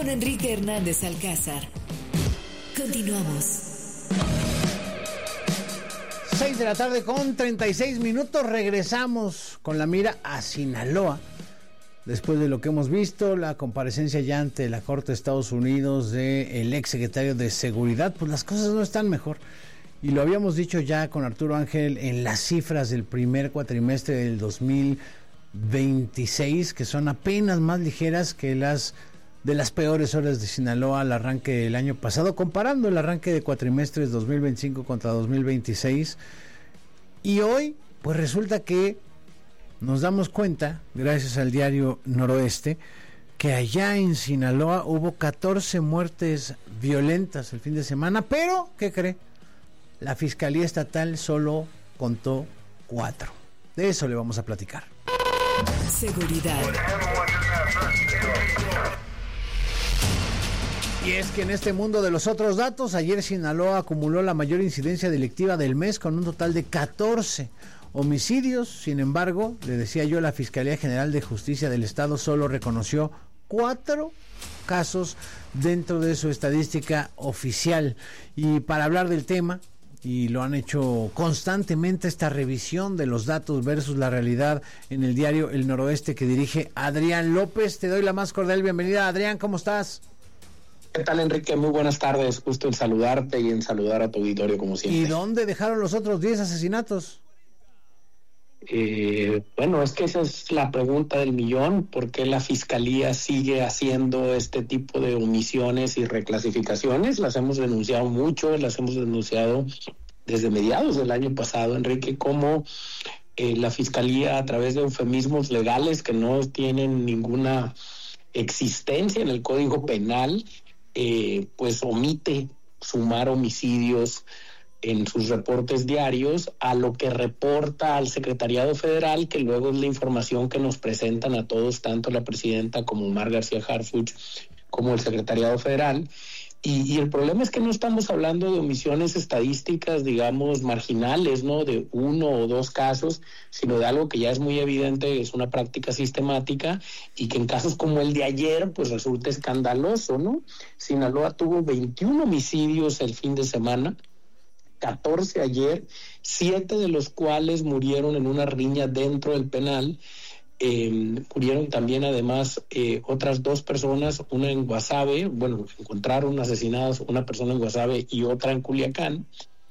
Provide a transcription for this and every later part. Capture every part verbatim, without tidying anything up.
con Enrique Hernández Alcázar. Continuamos. seis de la tarde con treinta y seis minutos. Regresamos con la mira a Sinaloa. Después de lo que hemos visto, la comparecencia ya ante la Corte de Estados Unidos del ex secretario de Seguridad, pues las cosas no están mejor. Y lo habíamos dicho ya con Arturo Ángel en las cifras del primer cuatrimestre del dos mil veintiséis, que son apenas más ligeras que las de las peores horas de Sinaloa al arranque del año pasado, comparando el arranque de cuatrimestres dos mil veinticinco contra dos mil veintiséis. Y hoy, pues resulta que nos damos cuenta, gracias al diario Noroeste, que allá en Sinaloa hubo catorce muertes violentas el fin de semana, pero, ¿qué cree? La Fiscalía Estatal solo contó cuatro. De eso le vamos a platicar. Seguridad. Y es que en este mundo de los otros datos, ayer Sinaloa acumuló la mayor incidencia delictiva del mes con un total de catorce homicidios. Sin embargo, le decía yo, la Fiscalía General de Justicia del Estado solo reconoció cuatro casos dentro de su estadística oficial. Y para hablar del tema, y lo han hecho constantemente, esta revisión de los datos versus la realidad en el diario El Noroeste, que dirige Adrián López. Te doy la más cordial bienvenida, Adrián, ¿cómo estás? ¿Qué tal, Enrique? Muy buenas tardes. Gusto en saludarte y en saludar a tu auditorio, como siempre. ¿Y dónde dejaron los otros diez asesinatos? Eh, bueno, es que esa es la pregunta del millón. ¿Por qué la Fiscalía sigue haciendo este tipo de omisiones y reclasificaciones? Las hemos denunciado mucho, las hemos denunciado desde mediados del año pasado, Enrique, como eh, la Fiscalía, a través de eufemismos legales que no tienen ninguna existencia en el Código Penal, Eh, pues omite sumar homicidios en sus reportes diarios a lo que reporta al Secretariado Federal, que luego es la información que nos presentan a todos, tanto la presidenta como Omar García Harfuch, como el Secretariado Federal. Y, y el problema es que no estamos hablando de omisiones estadísticas, digamos, marginales, ¿no? De uno o dos casos, sino de algo que ya es muy evidente, es una práctica sistemática y que en casos como el de ayer, pues resulta escandaloso, ¿no? Sinaloa tuvo veintiún homicidios el fin de semana, catorce ayer, siete de los cuales murieron en una riña dentro del penal. Eh, murieron también además eh, otras dos personas, una en Guasave, bueno, encontraron asesinadas una persona en Guasave y otra en Culiacán,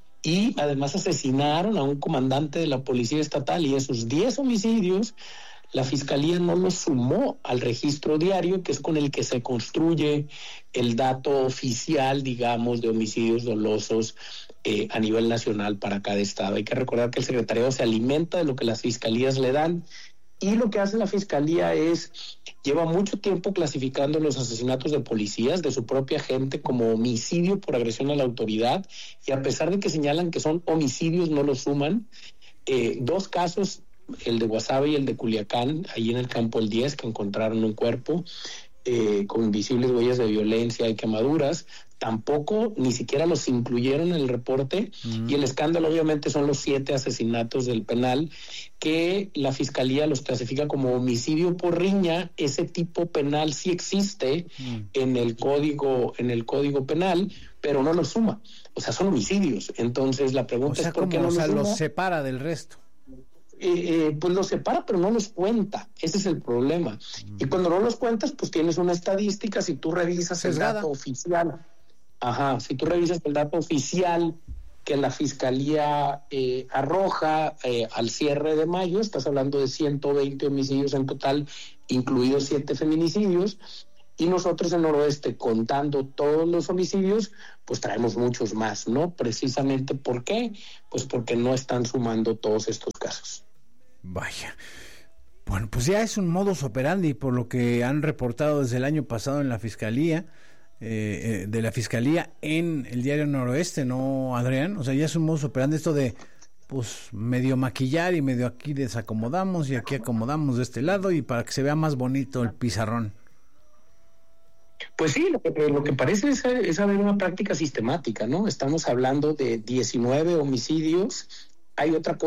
y además asesinaron a un comandante de la Policía Estatal, y esos diez homicidios la Fiscalía no los sumó al registro diario, que es con el que se construye el dato oficial, digamos, de homicidios dolosos eh, a nivel nacional para cada estado. Hay que recordar que el secretariado se alimenta de lo que las fiscalías le dan. Y lo que hace la Fiscalía es, lleva mucho tiempo clasificando los asesinatos de policías, de su propia gente, como homicidio por agresión a la autoridad, y a pesar de que señalan que son homicidios, no los suman. Eh, dos casos, el de Guasave y el de Culiacán, ahí en el campo El diez, que encontraron un cuerpo eh, con visibles huellas de violencia y quemaduras, tampoco ni siquiera los incluyeron en el reporte. Uh-huh. Y el escándalo obviamente son los siete asesinatos del penal, que la Fiscalía los clasifica como homicidio por riña. Ese tipo penal sí existe uh-huh. en el código en el código penal, pero no los suma. O sea, son homicidios. Entonces la pregunta o sea, es por qué como, no o sea, los, los separa del resto. Eh, eh, pues los separa, pero no los cuenta. Ese es el problema. Uh-huh. Y cuando no los cuentas, pues tienes una estadística. Si tú revisas el dato oficial, Ajá, si tú revisas el dato oficial que la Fiscalía eh, arroja eh, al cierre de mayo, estás hablando de ciento veinte homicidios en total, incluidos siete feminicidios, y nosotros en Noroeste, contando todos los homicidios, pues traemos muchos más, ¿no? Precisamente, ¿por qué? Pues porque no están sumando todos estos casos. Vaya. Bueno, pues ya es un modus operandi, por lo que han reportado desde el año pasado en la Fiscalía, Eh, eh, de la Fiscalía en el diario Noroeste, ¿no, Adrián? O sea, ya es un modus operandi esto de, pues, medio maquillar y medio aquí desacomodamos y aquí acomodamos de este lado, y para que se vea más bonito el pizarrón. Pues sí, lo que, lo que parece es, es haber una práctica sistemática, ¿no? Estamos hablando de diecinueve homicidios. Hay otra cosa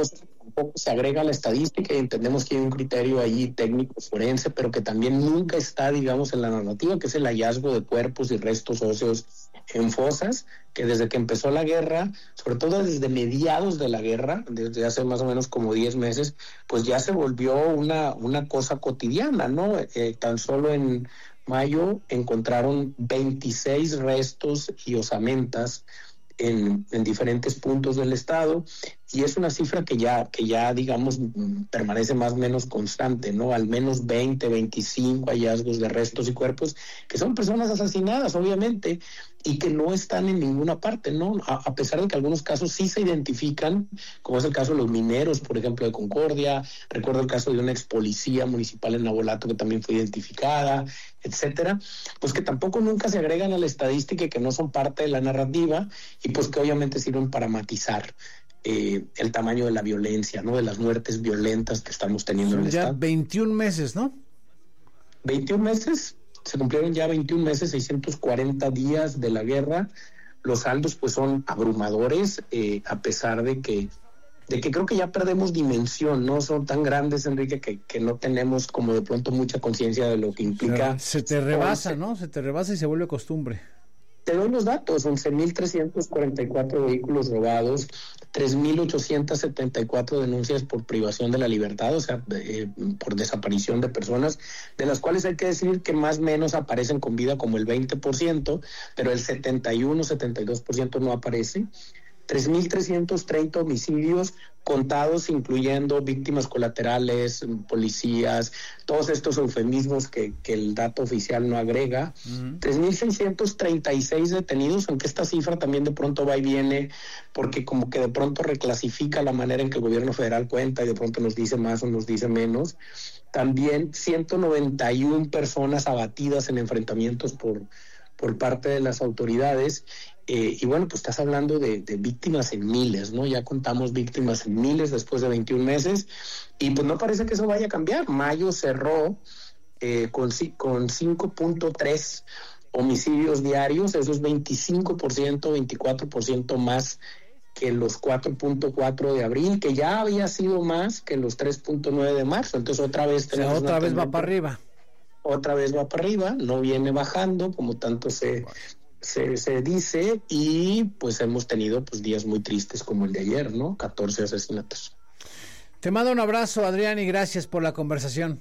tampoco se agrega a la estadística y entendemos que hay un criterio ahí técnico forense, pero que también nunca está, digamos, en la narrativa, que es el hallazgo de cuerpos y restos óseos en fosas, que desde que empezó la guerra, sobre todo desde mediados de la guerra, desde hace más o menos como diez meses, pues ya se volvió una, una cosa cotidiana, ¿no? Eh, tan solo en mayo encontraron veintiséis restos y osamentas en, en diferentes puntos del estado, y es una cifra que ya, que ya digamos, permanece más o menos constante, ¿no? Al menos veinte, veinticinco hallazgos de restos y cuerpos que son personas asesinadas, obviamente, y que no están en ninguna parte, ¿no? A, a pesar de que algunos casos sí se identifican, como es el caso de los mineros, por ejemplo, de Concordia. Recuerdo el caso de una ex policía municipal en Nabolato que también fue identificada, etcétera, pues que tampoco nunca se agregan a la estadística y que no son parte de la narrativa, y pues que obviamente sirven para matizar eh, el tamaño de la violencia, ¿no? De las muertes violentas que estamos teniendo en el ya estado. veintiún meses, ¿no? veintiún meses, se cumplieron ya veintiún meses, seiscientos cuarenta días de la guerra. Los saldos pues son abrumadores, eh, a pesar de que de que creo que ya perdemos dimensión, ¿no? Son tan grandes, Enrique, que, que no tenemos como de pronto mucha conciencia de lo que implica. Se te rebasa, ¿no? Se te rebasa y se vuelve costumbre. Te doy los datos: once mil trescientos cuarenta y cuatro vehículos robados, tres mil ochocientos setenta y cuatro denuncias por privación de la libertad, o sea, eh, por desaparición de personas, de las cuales hay que decir que más o menos aparecen con vida como el veinte por ciento, pero el setenta y uno, setenta y dos por ciento no aparece. tres mil trescientos treinta homicidios contados, incluyendo víctimas colaterales, policías, todos estos eufemismos que, que el dato oficial no agrega. Uh-huh. tres mil seiscientos treinta y seis detenidos, aunque esta cifra también de pronto va y viene, porque como que de pronto reclasifica la manera en que el gobierno federal cuenta y de pronto nos dice más o nos dice menos. También ciento noventa y una personas abatidas en enfrentamientos por, por parte de las autoridades. Eh, y bueno, pues estás hablando de, de víctimas en miles, ¿no? Ya contamos víctimas en miles después de veintiún meses, y pues no parece que eso vaya a cambiar. Mayo cerró eh, con, con cinco punto tres homicidios diarios, eso es veinticinco por ciento, veinticuatro por ciento más que los cuatro punto cuatro de abril, que ya había sido más que los tres punto nueve de marzo. Entonces otra vez tenemos, o sea, otra vez va para arriba. Otra vez va para arriba, no viene bajando como tanto se... Se, se dice, y pues hemos tenido pues días muy tristes como el de ayer, ¿no? catorce asesinatos. Te mando un abrazo, Adrián, y gracias por la conversación.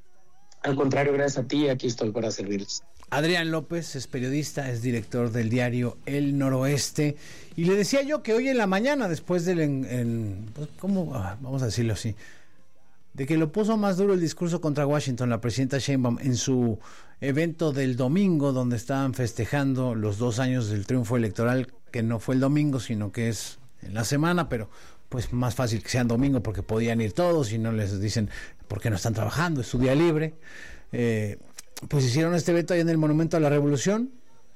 Al contrario, gracias a ti, aquí estoy para servirles. Adrián López es periodista, es director del diario El Noroeste, y le decía yo que hoy en la mañana, después del, en, en, pues, ¿cómo? Ah, vamos a decirlo así, de que lo puso más duro el discurso contra Washington, la presidenta Sheinbaum, en su evento del domingo, donde estaban festejando los dos años del triunfo electoral, que no fue el domingo, sino que es en la semana, pero pues más fácil que sean domingo porque podían ir todos y no les dicen por qué no están trabajando, es su día libre. Eh, pues hicieron este evento ahí en el Monumento a la Revolución,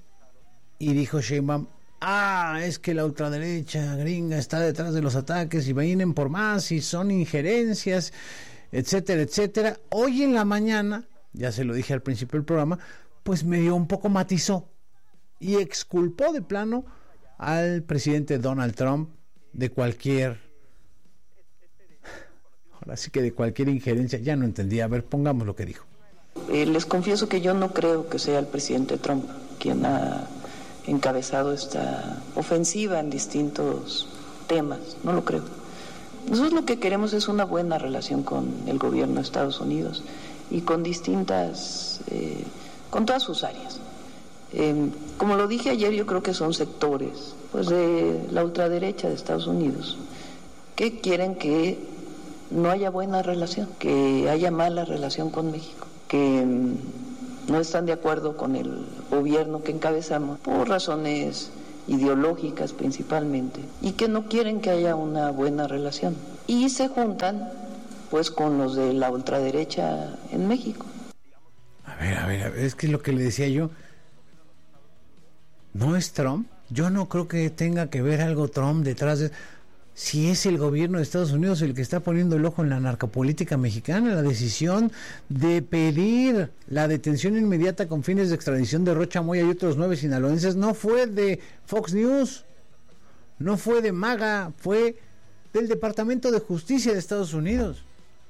y dijo Sheinbaum: ah, es que la ultraderecha gringa está detrás de los ataques y vienen por más y son injerencias, etcétera, etcétera. Hoy en la mañana, ya se lo dije al principio del programa, pues medio un poco matizó y exculpó de plano al presidente Donald Trump de cualquier, ahora sí que de cualquier injerencia. Ya no entendía, a ver, pongamos lo que dijo. Eh, les confieso que yo no creo que sea el presidente Trump quien ha encabezado esta ofensiva en distintos temas, no lo creo. Nosotros lo que queremos es una buena relación con el gobierno de Estados Unidos y con distintas, eh, con todas sus áreas. Eh, como lo dije ayer, yo creo que son sectores pues de la ultraderecha de Estados Unidos que quieren que no haya buena relación, que haya mala relación con México, que no están de acuerdo con el gobierno que encabezamos por razones ideológicas principalmente, y que no quieren que haya una buena relación, y se juntan pues con los de la ultraderecha en México. A ver, a ver, a ver, es que es lo que le decía yo. ¿No es Trump? Yo no creo que tenga que ver algo Trump detrás de... Si es el gobierno de Estados Unidos el que está poniendo el ojo en la narcopolítica mexicana, la decisión de pedir la detención inmediata con fines de extradición de Rocha Moya y otros nueve sinaloenses no fue de Fox News, no fue de MAGA, fue del Departamento de Justicia de Estados Unidos.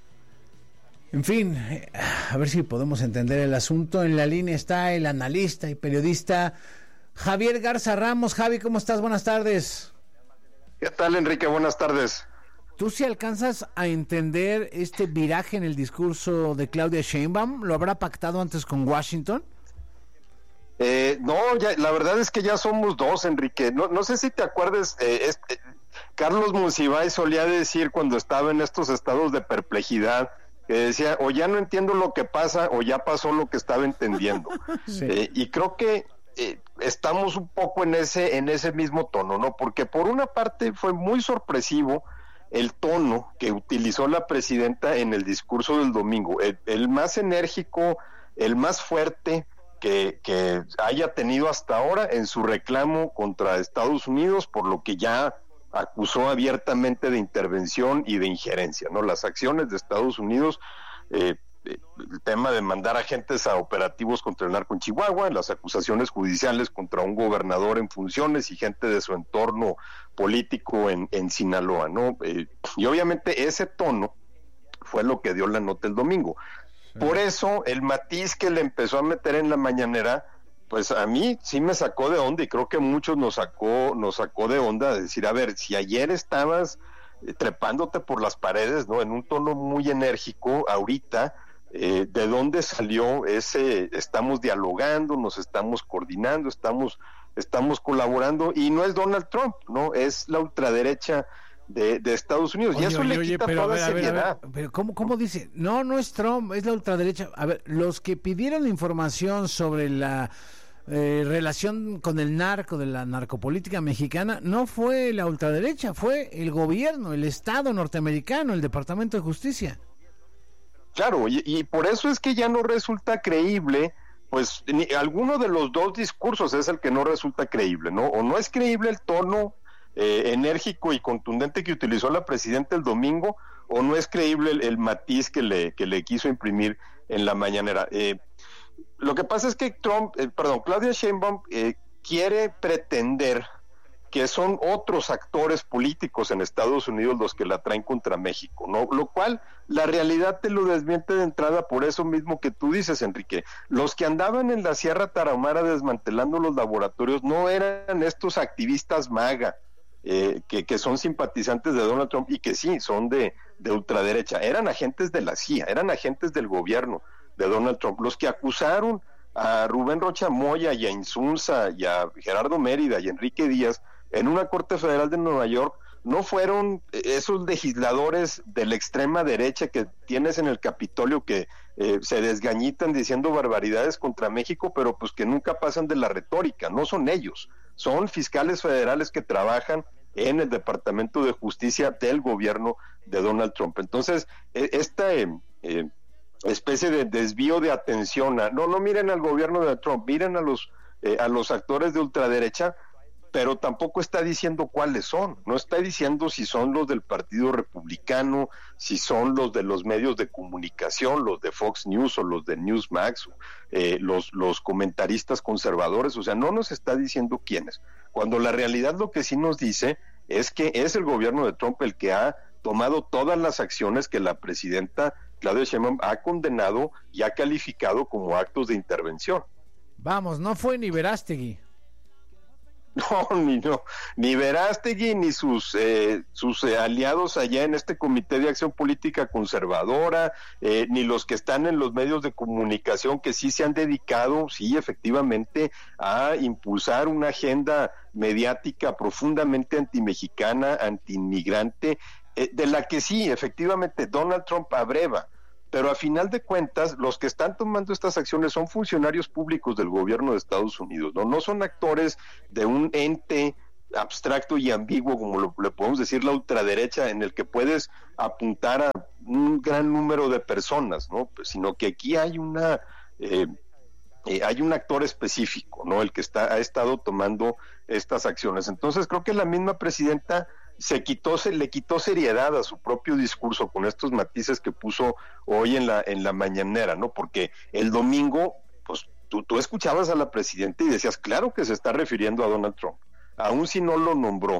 En fin, a ver si podemos entender el asunto. En la línea está el analista y periodista Javier Garza Ramos. Javi, ¿cómo estás? Buenas tardes. ¿Qué tal, Enrique? Buenas tardes. ¿Tú si alcanzas a entender este viraje en el discurso de Claudia Sheinbaum? ¿Lo habrá pactado antes con Washington? Eh, no, ya, la verdad es que ya somos dos, Enrique. No, no sé si te acuerdas, eh, este, Carlos Monsiváis solía decir cuando estaba en estos estados de perplejidad, que decía, o ya no entiendo lo que pasa, o ya pasó lo que estaba entendiendo. Sí. Eh, y creo que eh, estamos un poco en ese, en ese mismo tono, ¿no? Porque por una parte fue muy sorpresivo el tono que utilizó la presidenta en el discurso del domingo, el, el más enérgico, el más fuerte que, que haya tenido hasta ahora en su reclamo contra Estados Unidos, por lo que ya acusó abiertamente de intervención y de injerencia, ¿no? Las acciones de Estados Unidos, eh, el tema de mandar agentes a operativos contra el narco en Chihuahua, las acusaciones judiciales contra un gobernador en funciones y gente de su entorno político en, en Sinaloa, ¿no? Eh, y obviamente ese tono fue lo que dio la nota el domingo. Sí. Por eso el matiz que le empezó a meter en la mañanera, pues a mí sí me sacó de onda, y creo que muchos nos sacó, nos sacó de onda de decir, a ver, si ayer estabas eh, trepándote por las paredes, ¿no? En un tono muy enérgico, ahorita, eh, ¿de dónde salió ese, estamos dialogando, nos estamos coordinando, estamos, estamos colaborando? Y no es Donald Trump, ¿no? Es la ultraderecha de, de Estados Unidos. Oye, y eso oye, le oye, quita pero toda a ver, seriedad. A ver, a ver, pero ¿cómo, ¿cómo dice? No, no es Trump, es la ultraderecha. A ver, los que pidieron la información sobre la Eh, relación con el narco, de la narcopolítica mexicana, no fue la ultraderecha, fue el gobierno, el Estado norteamericano, el Departamento de Justicia. Claro, y, y por eso es que ya no resulta creíble, pues ni, alguno de los dos discursos es el que no resulta creíble, ¿no? O no es creíble el tono eh, enérgico y contundente que utilizó la presidenta el domingo, o no es creíble el, el matiz que le, que le quiso imprimir en la mañanera. Eh, Lo que pasa es que Trump, eh, perdón, Claudia Sheinbaum eh, quiere pretender que son otros actores políticos en Estados Unidos los que la traen contra México, ¿no? Lo cual la realidad te lo desmiente de entrada, por eso mismo que tú dices, Enrique. Los que andaban en la Sierra Tarahumara desmantelando los laboratorios no eran estos activistas MAGA, eh, que, que son simpatizantes de Donald Trump y que sí, son de, de ultraderecha. Eran agentes de la C I A, eran agentes del gobierno de Donald Trump, los que acusaron a Rubén Rocha Moya y a Insunza y a Gerardo Mérida y a Enrique Díaz en una corte federal de Nueva York, no fueron esos legisladores de la extrema derecha que tienes en el Capitolio que eh, se desgañitan diciendo barbaridades contra México, pero pues que nunca pasan de la retórica. No son ellos, son fiscales federales que trabajan en el Departamento de Justicia del gobierno de Donald Trump. Entonces, esta eh, eh, especie de desvío de atención a, no, no miren al gobierno de Trump, miren a los, eh, a los actores de ultraderecha, pero tampoco está diciendo cuáles son, no está diciendo si son los del Partido Republicano, si son los de los medios de comunicación, los de Fox News o los de Newsmax, eh, los, los comentaristas conservadores, o sea, no nos está diciendo quiénes, cuando la realidad lo que sí nos dice es que es el gobierno de Trump el que ha tomado todas las acciones que la presidenta Claudia Sheinbaum ha condenado y ha calificado como actos de intervención. Vamos, no fue ni Verástegui. No, ni no, ni Verástegui ni sus eh, sus eh, aliados allá en este Comité de Acción Política Conservadora, eh, ni los que están en los medios de comunicación que sí se han dedicado, sí, efectivamente, a impulsar una agenda mediática profundamente antimexicana, antiinmigrante, eh, de la que sí, efectivamente, Donald Trump abreva. Pero a final de cuentas, los que están tomando estas acciones son funcionarios públicos del gobierno de Estados Unidos, no, no son actores de un ente abstracto y ambiguo, como lo, le podemos decir la ultraderecha, en el que puedes apuntar a un gran número de personas, ¿no? Pues, sino que aquí hay una eh, eh, hay un actor específico, ¿no? El que está ha estado tomando estas acciones. Entonces creo que la misma presidenta se quitó, se le quitó seriedad a su propio discurso con estos matices que puso hoy en la en la mañanera, ¿no? Porque el domingo, pues tú, tú escuchabas a la presidenta y decías, claro que se está refiriendo a Donald Trump, aun si no lo nombró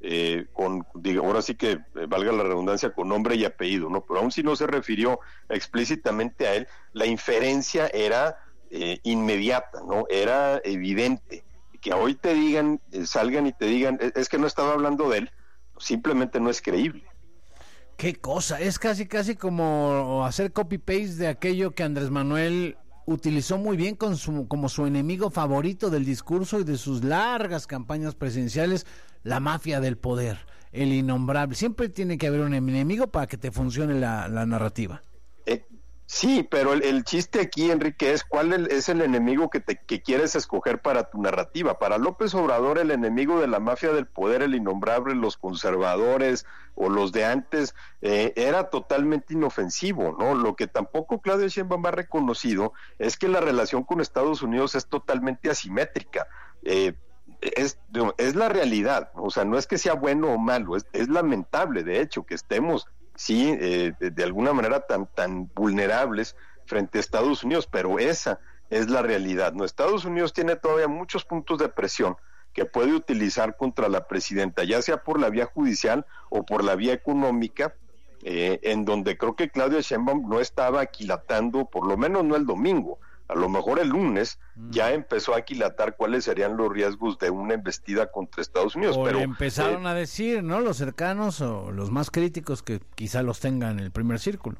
eh, con, digo, ahora sí que eh, valga la redundancia, con nombre y apellido, ¿no? Pero aún si no se refirió explícitamente a él, la inferencia era eh, inmediata, ¿no? Era evidente. Que hoy te digan, eh, salgan y te digan, es, es que no estaba hablando de él, simplemente no es creíble. Qué cosa, es casi casi como hacer copy-paste de aquello que Andrés Manuel utilizó muy bien con su, como su enemigo favorito del discurso y de sus largas campañas presidenciales, la mafia del poder, el innombrable. Siempre tiene que haber un enemigo para que te funcione la, la narrativa. Eh, sí, pero el, el chiste aquí, Enrique, es cuál el, es el enemigo que, te, que quieres escoger para tu narrativa. Para López Obrador, el enemigo de la mafia del poder, el innombrable, los conservadores o los de antes, eh, era totalmente inofensivo, ¿no? Lo que tampoco Claudia Sheinbaum ha reconocido es que la relación con Estados Unidos es totalmente asimétrica. Eh, Es, es la realidad, o sea, no es que sea bueno o malo, es, es lamentable, de hecho, que estemos, sí, eh, de, de alguna manera tan, tan vulnerables frente a Estados Unidos, pero esa es la realidad, ¿no? Estados Unidos tiene todavía muchos puntos de presión que puede utilizar contra la presidenta, ya sea por la vía judicial o por la vía económica, eh, en donde creo que Claudia Sheinbaum no estaba aquilatando, por lo menos no el domingo, a lo mejor el lunes ya empezó a aquilatar cuáles serían los riesgos de una embestida contra Estados Unidos. O pero empezaron eh, a decir, ¿no? Los cercanos o los más críticos que quizá los tengan en el primer círculo.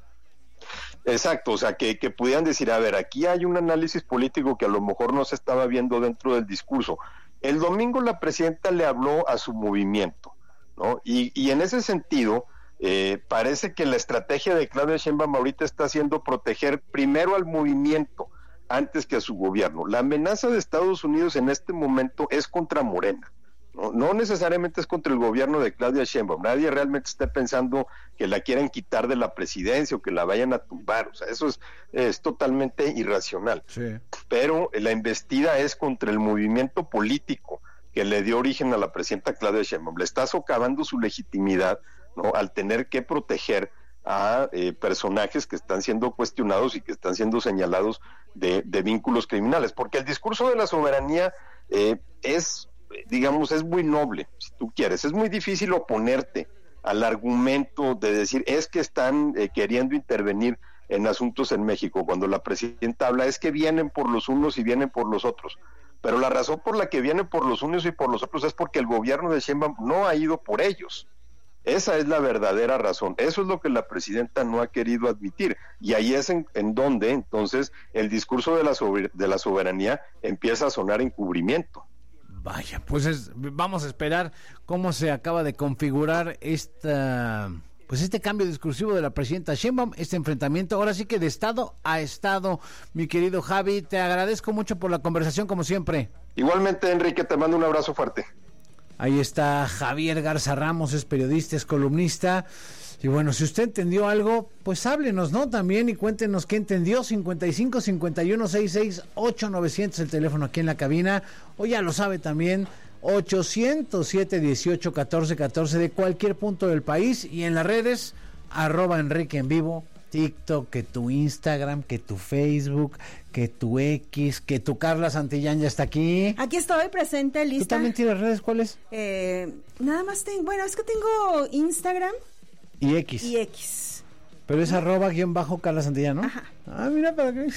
Exacto, o sea, que, que pudieran decir, a ver, aquí hay un análisis político que a lo mejor no se estaba viendo dentro del discurso. El domingo la presidenta le habló a su movimiento, ¿no? Y, y en ese sentido, eh, parece que la estrategia de Claudia Sheinbaum ahorita está haciendo proteger primero al movimiento antes que a su gobierno. La amenaza de Estados Unidos en este momento es contra Morena, ¿no? No necesariamente es contra el gobierno de Claudia Sheinbaum. Nadie realmente está pensando que la quieren quitar de la presidencia o que la vayan a tumbar. O sea, eso es, es totalmente irracional. Sí. Pero la embestida es contra el movimiento político que le dio origen a la presidenta Claudia Sheinbaum. Le está socavando su legitimidad, ¿no? Al tener que proteger a eh, personajes que están siendo cuestionados y que están siendo señalados de, de vínculos criminales. Porque el discurso de la soberanía eh, es... digamos, es muy noble, si tú quieres. Es muy difícil oponerte al argumento de decir, es que están eh, queriendo intervenir en asuntos en México. Cuando la presidenta habla, es que vienen por los unos y vienen por los otros. Pero la razón por la que vienen por los unos y por los otros es porque el gobierno de Sheinbaum no ha ido por ellos. Esa es la verdadera razón. Eso es lo que la presidenta no ha querido admitir. Y ahí es en, en donde, entonces, el discurso de la, sober- de la soberanía empieza a sonar encubrimiento. Vaya, pues es, vamos a esperar cómo se acaba de configurar esta, pues este cambio discursivo de la presidenta Sheinbaum, este enfrentamiento, ahora sí que de estado a estado. Mi querido Javi, te agradezco mucho por la conversación como siempre. Igualmente, Enrique, te mando un abrazo fuerte. Ahí está Javier Garza Ramos, es periodista, es columnista. Y bueno, si usted entendió algo, pues háblenos, ¿no? También y cuéntenos qué entendió. cincuenta y cinco, cincuenta y uno, sesenta y seis, ocho novecientos, el teléfono aquí en la cabina. O ya lo sabe también, ochocientos siete, dieciocho, catorce, catorce, de cualquier punto del país. Y en las redes, arroba Enrique en vivo, TikTok, que tu Instagram, que tu Facebook, que tu X, que tu Carla Santillán ya está aquí. Aquí estoy presente, lista. ¿Tú también tienes redes? ¿Cuáles? Eh, nada más tengo, bueno, es que tengo Instagram y X. y X. Pero es arroba guión bajo Carla Santillán, ¿no? Ajá. Ah, mira, para qué.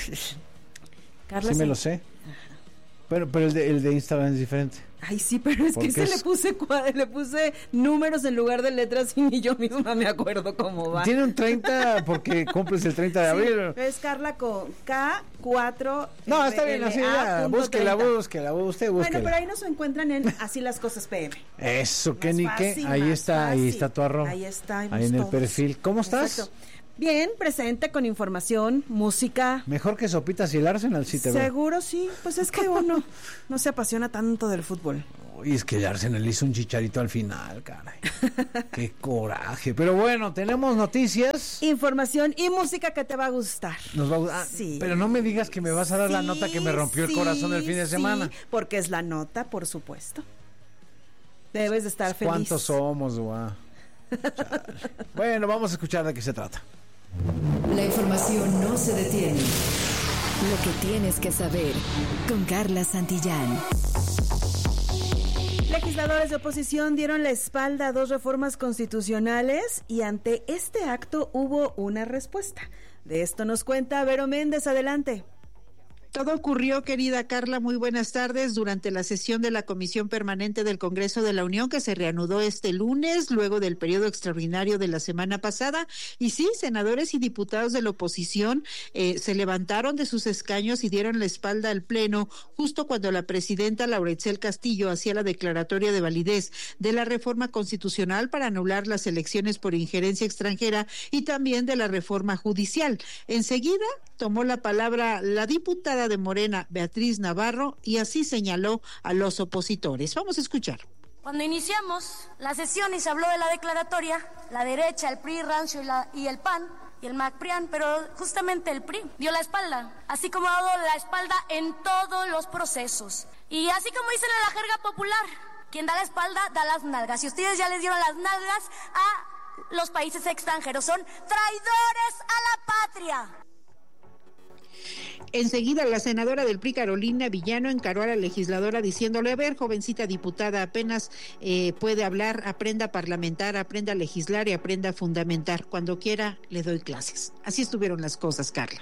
Carla Sí me Sant- lo sé. Pero, pero el de, el de Instagram es diferente. Ay, sí, pero es que se es... le puse cua- le puse números en lugar de letras y ni yo misma me acuerdo cómo va. Tiene un treinta porque cumples el treinta de Sí, abril. es Carla con K cuatro. No, está bien, así ya. Búsquela, búsquela, usted búsquela. Bueno, pero ahí nos encuentran en Así las Cosas P M. Eso, que Más ni qué. fácil, Ahí más está, ahí fácil. está tu arroba. Ahí está. Ahí, Ahí en el todos. perfil. ¿Cómo estás? Exacto. Bien, presente con información, música. Mejor que Sopitas y el Arsenal, sí te veo. Seguro sí, pues es que uno no se apasiona tanto del fútbol. Uy, es que el Arsenal hizo un chicharito al final, caray. Qué coraje. Pero bueno, tenemos noticias. Información y música que te va a gustar. Nos va a gustar. Ah, Sí. Pero no me digas que me vas a dar la Sí, nota que me rompió el sí, corazón el fin de semana. Sí, porque es la nota, por supuesto. Debes de estar feliz. ¿Cuántos somos, guau? Bueno, vamos a escuchar de qué se trata. La información no se detiene. Lo que tienes que saber con Carla Santillán. Legisladores de oposición dieron la espalda a dos reformas constitucionales y ante este acto hubo una respuesta. De esto nos cuenta Vero Méndez, adelante. Todo ocurrió, querida Carla, muy buenas tardes, durante la sesión de la Comisión Permanente del Congreso de la Unión que se reanudó este lunes, luego del periodo extraordinario de la semana pasada. Y sí, senadores y diputados de la oposición eh, se levantaron de sus escaños y dieron la espalda al Pleno justo cuando la presidenta Laura Itzel Castillo hacía la declaratoria de validez de la reforma constitucional para anular las elecciones por injerencia extranjera y también de la reforma judicial. Enseguida tomó la palabra la diputada de Morena, Beatriz Navarro, y así señaló a los opositores. Vamos a escuchar. Cuando iniciamos la sesión y se habló de la declaratoria, la derecha, el P R I, Rancio y, la, y el P A N y el MACPRIAN, pero justamente el P R I dio la espalda, así como ha dado la espalda en todos los procesos. Y así como dicen en la jerga popular, quien da la espalda da las nalgas. Y ustedes ya les dieron las nalgas a los países extranjeros. Son traidores a la patria. Enseguida la senadora del P R I, Carolina Villano, encaró a la legisladora diciéndole: a ver, jovencita diputada, apenas eh, puede hablar, aprenda a parlamentar, aprenda a legislar y aprenda a fundamentar. Cuando quiera le doy clases. Así estuvieron las cosas, Carla.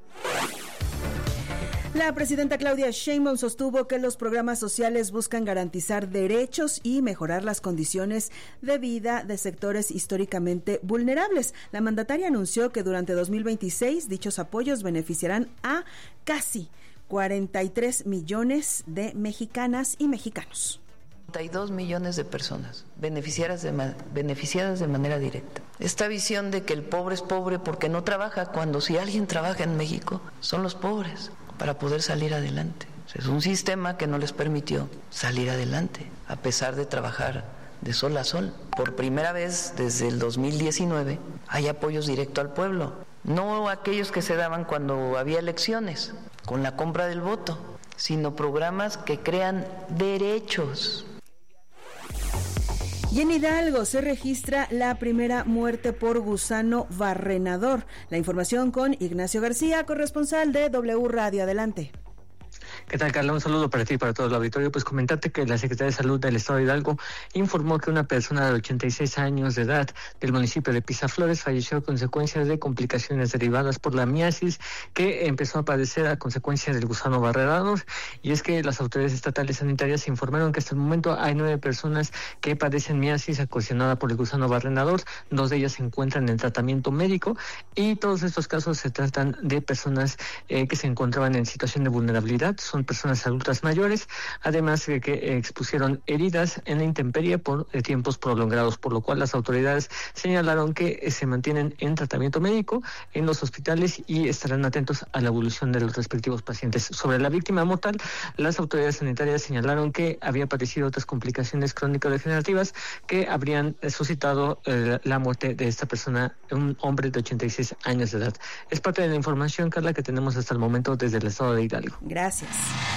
La presidenta Claudia Sheinbaum sostuvo que los programas sociales buscan garantizar derechos y mejorar las condiciones de vida de sectores históricamente vulnerables. La mandataria anunció que durante dos mil veintiséis dichos apoyos beneficiarán a casi cuarenta y tres millones de mexicanas y mexicanos. cuarenta y dos millones de personas beneficiadas de, ma- beneficiadas de manera directa. Esta visión de que el pobre es pobre porque no trabaja, cuando si alguien trabaja en México, son los pobres, para poder salir adelante. Es un sistema que no les permitió salir adelante, a pesar de trabajar de sol a sol. Por primera vez desde el dos mil diecinueve hay apoyos directo al pueblo, no aquellos que se daban cuando había elecciones, con la compra del voto, sino programas que crean derechos. Y en Hidalgo se registra la primera muerte por gusano barrenador. La información con Ignacio García, corresponsal de W Radio. Adelante. ¿Qué tal, Carla? Un saludo para ti y para todo el auditorio. Pues comentarte que la Secretaría de Salud del Estado de Hidalgo informó que una persona de ochenta y seis años de edad del municipio de Pisaflores falleció a consecuencia de complicaciones derivadas por la miasis que empezó a padecer a consecuencia del gusano barrenador. Y es que las autoridades estatales sanitarias informaron que hasta el momento hay nueve personas que padecen miasis ocasionada por el gusano barrenador. Dos de ellas se encuentran en tratamiento médico y todos estos casos se tratan de personas eh, que se encontraban en situación de vulnerabilidad. Son personas adultas mayores, además de que expusieron heridas en la intemperie por eh, tiempos prolongados, por lo cual las autoridades señalaron que eh, se mantienen en tratamiento médico en los hospitales y estarán atentos a la evolución de los respectivos pacientes. Sobre la víctima mortal, las autoridades sanitarias señalaron que había padecido otras complicaciones crónico-degenerativas que habrían eh, suscitado eh, la muerte de esta persona, un hombre de ochenta y seis años de edad. Es parte de la información, Carla, que tenemos hasta el momento desde el estado de Hidalgo. Gracias.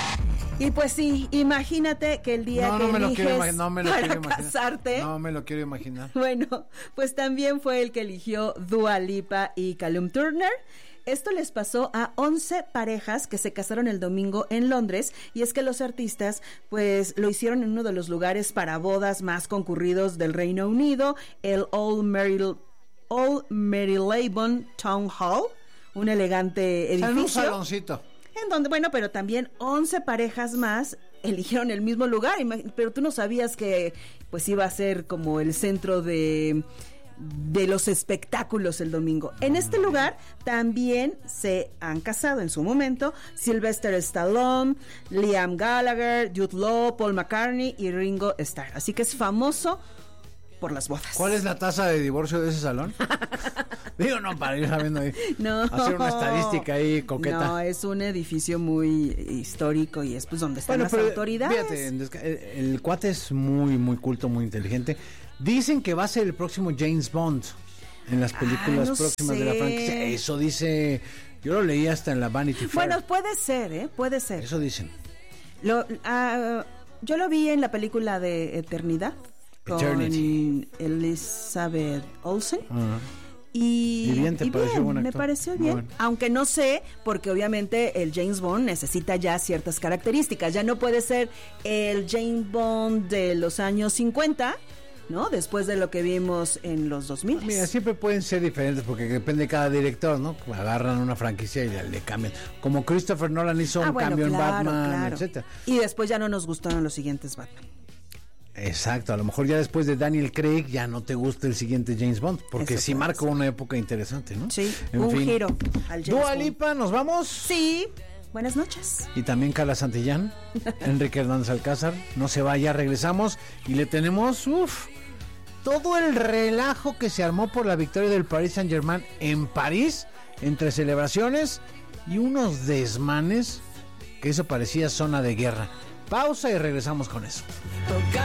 Y pues sí, imagínate que el día no, que no me eliges lo quiero, no me lo para quiero imaginar. casarte, no me lo quiero imaginar. Bueno, pues también fue el que eligió Dua Lipa y Callum Turner. Esto les pasó a once parejas que se casaron el domingo en Londres, y es que los artistas pues lo hicieron en uno de los lugares para bodas más concurridos del Reino Unido, el Old Marylebone Old Marylebone Town Hall, un elegante edificio. En un saloncito. En donde, bueno, pero también once parejas más eligieron el mismo lugar, pero tú no sabías que pues iba a ser como el centro de, de los espectáculos el domingo. En este lugar también se han casado en su momento Sylvester Stallone, Liam Gallagher, Jude Law, Paul McCartney y Ringo Starr. Así que es famoso por las bodas. ¿Cuál es la tasa de divorcio de ese salón? Digo, no, para ir sabiendo ahí. No. Hacer una estadística ahí coqueta. No, es un edificio muy histórico y es pues donde están bueno, las autoridades. Fíjate, el, el cuate es muy, muy culto, muy inteligente. Dicen que va a ser el próximo James Bond en las películas ah, no próximas sé. de la franquicia. Eso dice, yo lo leí hasta en la Vanity Fair. Bueno, puede ser, ¿eh? Puede ser. Eso dicen. Lo, uh, yo lo vi en la película de Eternidad. Eternity. Con Elizabeth Olsen. Uh-huh. Y, y bien, ¿te y pareció bien, buen me actor? pareció bien, Bueno. aunque no sé, porque obviamente el James Bond necesita ya ciertas características, ya no puede ser el James Bond de los años cincuenta, ¿no? Después de lo que vimos en los dos mil. Mira, siempre pueden ser diferentes porque depende de cada director, ¿no? Agarran una franquicia y le, le cambian. Como Christopher Nolan hizo Ah, un bueno, cambio claro, en Batman, claro. etcétera. Y después ya no nos gustaron los siguientes Batman. Exacto, a lo mejor ya después de Daniel Craig ya no te gusta el siguiente James Bond, porque Eso sí puede marcó una época interesante, ¿no? Sí, En un fin. giro al James Dua Bond. Lipa, ¿nos vamos? Sí, buenas noches. Y también Carla Santillán, Enrique Hernández Alcázar, no se vaya, regresamos y le tenemos, uff, todo el relajo que se armó por la victoria del Paris Saint-Germain en París, entre celebraciones y unos desmanes, que eso parecía zona de guerra. Pausa y regresamos con eso. Toca